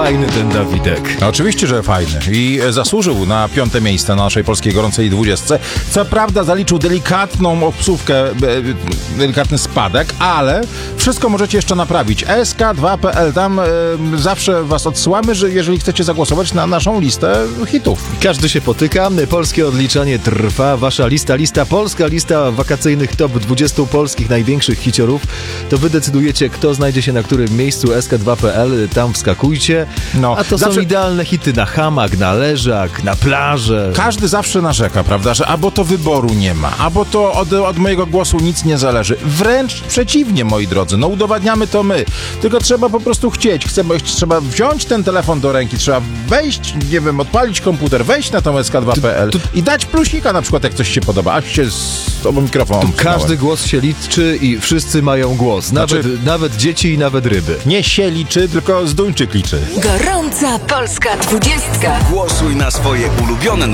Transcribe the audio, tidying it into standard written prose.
fajny ten Dawidek. Oczywiście, że fajny i zasłużył na 5. miejsce na naszej polskiej gorącej 20. Co prawda zaliczył delikatną obsówkę, delikatny spadek, ale wszystko możecie jeszcze naprawić. sk2.pl, tam zawsze was odsyłamy, że jeżeli chcecie zagłosować na naszą listę hitów. Każdy się potyka, polskie odliczanie trwa, wasza polska lista wakacyjnych top 20 polskich największych hiciorów. To wy decydujecie, kto znajdzie się na którym miejscu. sk2.pl, tam wskakujcie. No, a to zawsze... są idealne hity na hamak, na leżak, na plażę. Każdy zawsze narzeka, prawda, że albo to wyboru nie ma, albo to od mojego głosu nic nie zależy. Wręcz przeciwnie, moi drodzy, no udowadniamy to my. Tylko trzeba po prostu chcieć. Trzeba wziąć ten telefon do ręki, trzeba wejść, nie wiem, odpalić komputer, wejść na tą sk2.pl i dać plusika na przykład, jak coś się podoba. Aż się z tobą mikrofon. Każdy głos się liczy i wszyscy mają głos. Nawet dzieci i nawet ryby. Nie się liczy, tylko z Duńczyk liczy. Gorąca Polska 20. Głosuj na swoje ulubione